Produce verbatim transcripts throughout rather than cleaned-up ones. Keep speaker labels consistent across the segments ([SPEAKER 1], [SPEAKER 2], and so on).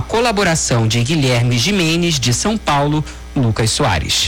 [SPEAKER 1] colaboração de Guilherme Gimenez, de São Paulo, Lucas Soares.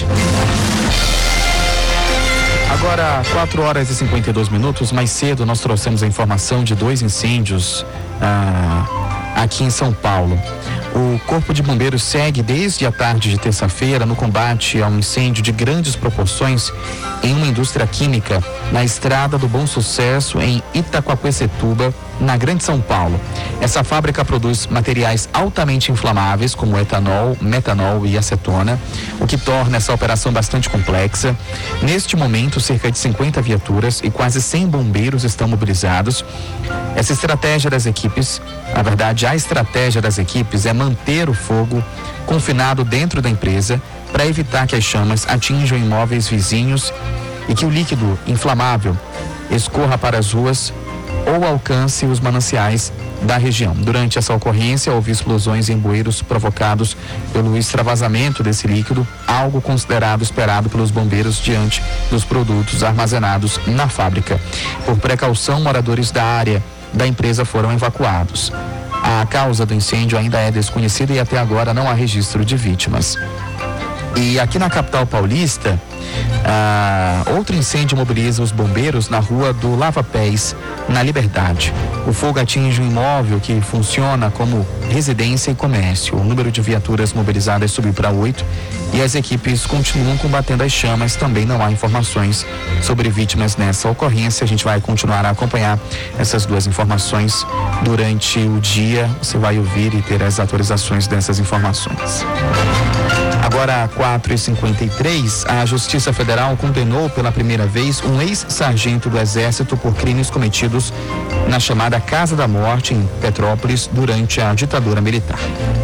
[SPEAKER 2] Agora, quatro horas e cinquenta e dois minutos, mais cedo nós trouxemos a informação de dois incêndios ah, aqui em São Paulo. O Corpo de Bombeiros segue desde a tarde de terça-feira no combate a um incêndio de grandes proporções em uma indústria química na Estrada do Bom Sucesso, em Itaquaquecetuba, na Grande São Paulo. Essa fábrica produz materiais altamente inflamáveis, como etanol, metanol e acetona, o que torna essa operação bastante complexa. Neste momento, cerca de cinquenta viaturas e quase cem bombeiros estão mobilizados. Essa estratégia das equipes, na verdade, a estratégia das equipes é manter o fogo confinado dentro da empresa para evitar que as chamas atinjam imóveis vizinhos e que o líquido inflamável escorra para as ruas ou alcance os mananciais da região. Durante essa ocorrência, houve explosões em bueiros provocados pelo extravasamento desse líquido, algo considerado esperado pelos bombeiros diante dos produtos armazenados na fábrica. Por precaução, moradores da área da empresa foram evacuados. A causa do incêndio ainda é desconhecida e até agora não há registro de vítimas. E aqui na capital paulista, ah, outro incêndio mobiliza os bombeiros na rua do Lava Pés, na Liberdade. O fogo atinge um imóvel que funciona como residência e comércio. O número de viaturas mobilizadas subiu para oito e as equipes continuam combatendo as chamas. Também não há informações sobre vítimas nessa ocorrência. A gente vai continuar a acompanhar essas duas informações durante o dia. Você vai ouvir e ter as atualizações dessas informações. Agora, quatro e cinquenta e três, a Justiça Federal condenou pela primeira vez um ex-sargento do Exército por crimes cometidos na chamada Casa da Morte, em Petrópolis, durante a ditadura militar.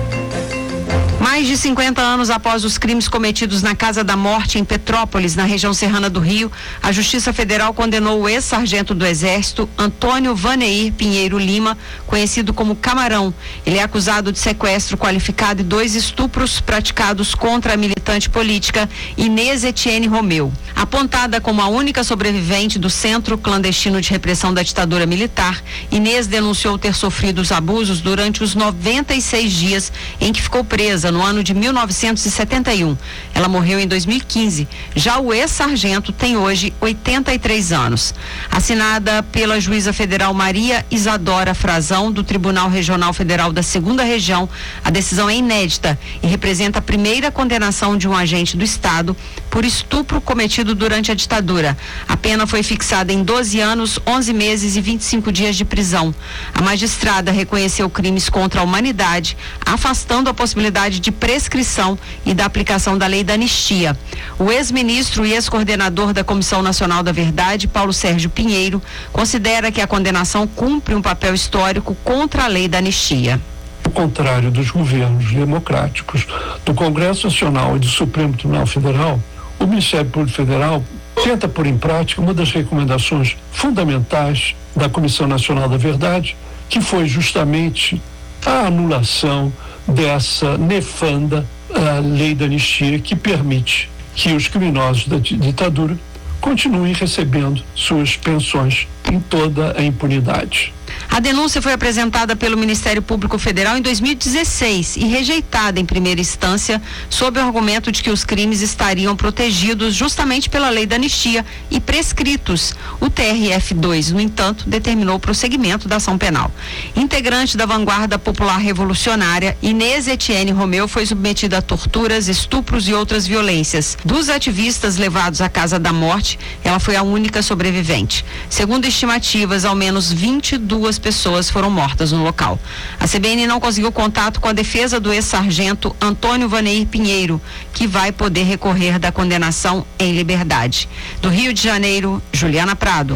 [SPEAKER 3] Mais de cinquenta anos após os crimes cometidos na Casa da Morte, em Petrópolis, na região serrana do Rio, a Justiça Federal condenou o ex-sargento do Exército, Antônio Vaneir Pinheiro Lima, conhecido como Camarão. Ele é acusado de sequestro qualificado e dois estupros praticados contra a militante política Inês Etienne Romeu. Apontada como a única sobrevivente do Centro Clandestino de Repressão da Ditadura Militar, Inês denunciou ter sofrido os abusos durante os noventa e seis dias em que ficou presa no ano de mil novecentos e setenta e um. Ela morreu em dois mil e quinze. Já o ex-sargento tem hoje oitenta e três anos. Assinada pela juíza federal Maria Isadora Frazão, do Tribunal Regional Federal da Segunda Região, a decisão é inédita e representa a primeira condenação de um agente do Estado por estupro cometido durante a ditadura. A pena foi fixada em doze anos, onze meses e vinte e cinco dias de prisão. A magistrada reconheceu crimes contra a humanidade, afastando a possibilidade de prescrição e da aplicação da lei da anistia. O ex-ministro e ex-coordenador da Comissão Nacional da Verdade, Paulo Sérgio Pinheiro, considera que a condenação cumpre um papel histórico contra a lei da anistia.
[SPEAKER 4] Ao contrário dos governos democráticos, do Congresso Nacional e do Supremo Tribunal Federal, o Ministério Público Federal tenta pôr em prática uma das recomendações fundamentais da Comissão Nacional da Verdade, que foi justamente a anulação dessa nefanda uh, lei da anistia, que permite que os criminosos da ditadura continuem recebendo suas pensões em toda a impunidade.
[SPEAKER 3] A denúncia foi apresentada pelo Ministério Público Federal em dois mil e dezesseis e rejeitada em primeira instância sob o argumento de que os crimes estariam protegidos justamente pela lei da anistia e prescritos. O T R F dois, no entanto, determinou o prosseguimento da ação penal. Integrante da vanguarda popular revolucionária, Inês Etienne Romeu foi submetida a torturas, estupros e outras violências. Dos ativistas levados à Casa da Morte, ela foi a única sobrevivente. Segundo estimativas, ao menos vinte e duas pessoas foram mortas no local. A C B N não conseguiu contato com a defesa do ex-sargento Antônio Vaneir Pinheiro, que vai poder recorrer da condenação em liberdade. Do Rio de Janeiro, Juliana Prado.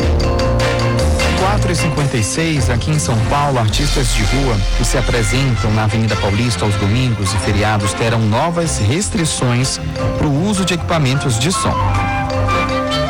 [SPEAKER 2] quatro e cinquenta e seis, aqui em São Paulo, artistas de rua que se apresentam na Avenida Paulista aos domingos e feriados terão novas restrições para o uso de equipamentos de som.
[SPEAKER 4] A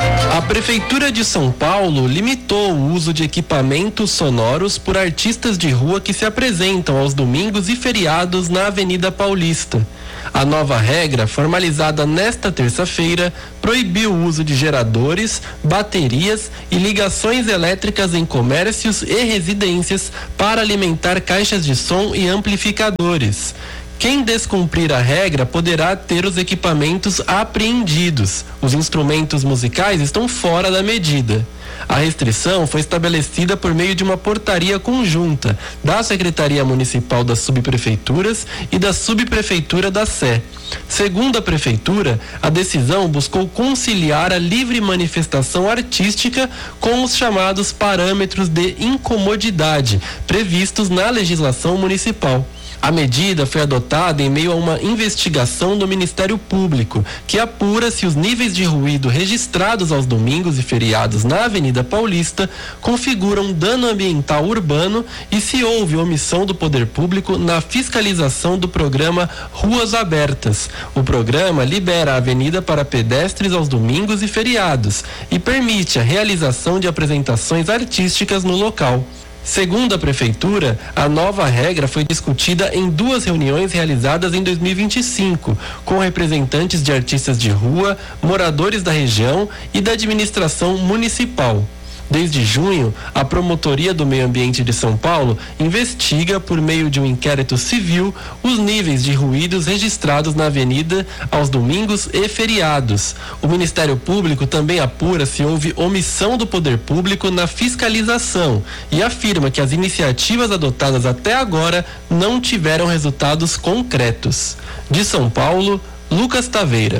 [SPEAKER 5] Prefeitura de São Paulo limitou o uso de equipamentos sonoros por artistas de rua que se apresentam aos domingos e feriados na Avenida Paulista. A nova regra, formalizada nesta terça-feira, proibiu o uso de geradores, baterias e ligações elétricas em comércios e residências para alimentar caixas de som e amplificadores. Quem descumprir a regra poderá ter os equipamentos apreendidos. Os instrumentos musicais estão fora da medida. A restrição foi estabelecida por meio de uma portaria conjunta da Secretaria Municipal das Subprefeituras e da Subprefeitura da Sé. Segundo a Prefeitura, a decisão buscou conciliar a livre manifestação artística com os chamados parâmetros de incomodidade previstos na legislação municipal. A medida foi adotada em meio a uma investigação do Ministério Público, que apura se os níveis de ruído registrados aos domingos e feriados na Avenida Paulista configuram dano ambiental urbano e se houve omissão do poder público na fiscalização do programa Ruas Abertas. O programa libera a avenida para pedestres aos domingos e feriados e permite a realização de apresentações artísticas no local. Segundo a Prefeitura, a nova regra foi discutida em duas reuniões realizadas em dois mil e vinte e cinco, com representantes de artistas de rua, moradores da região e da administração municipal. Desde junho, a Promotoria do Meio Ambiente de São Paulo investiga, por meio de um inquérito civil, os níveis de ruídos registrados na avenida aos domingos e feriados. O Ministério Público também apura se houve omissão do poder público na fiscalização e afirma que as iniciativas adotadas até agora não tiveram resultados concretos. De São Paulo, Lucas Taveira.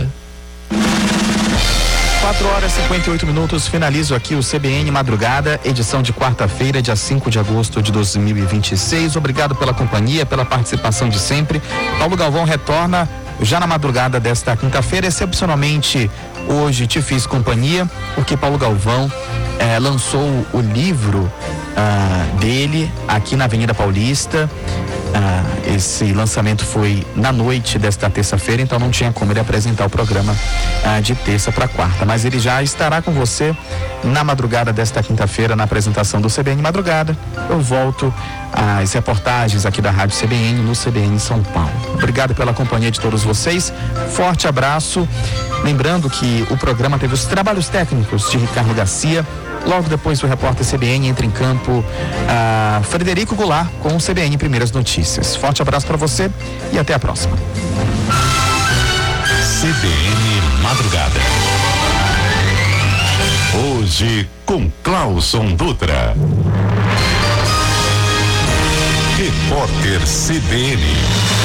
[SPEAKER 2] quatro horas e cinquenta e oito minutos, finalizo aqui o C B N Madrugada, edição de quarta-feira, dia cinco de agosto de dois mil e vinte e seis. Obrigado pela companhia, pela participação de sempre. Paulo Galvão retorna já na madrugada desta quinta-feira. Excepcionalmente, hoje te fiz companhia, porque Paulo Galvão eh, lançou o livro ah, dele aqui na Avenida Paulista. Ah, esse lançamento foi na noite desta terça-feira, então não tinha como ele apresentar o programa ah, de terça para quarta, mas ele já estará com você na madrugada desta quinta-feira na apresentação do C B N Madrugada. Eu volto às reportagens aqui da Rádio C B N no C B N São Paulo. Obrigado pela companhia de todos vocês, forte abraço. Lembrando que o programa teve os trabalhos técnicos de Ricardo Garcia. Logo depois o repórter C B N entra em campo, uh, Frederico Goulart com o C B N Primeiras Notícias. Forte abraço para você e até a próxima.
[SPEAKER 6] C B N Madrugada. Hoje com Clauson Dutra. Repórter C B N.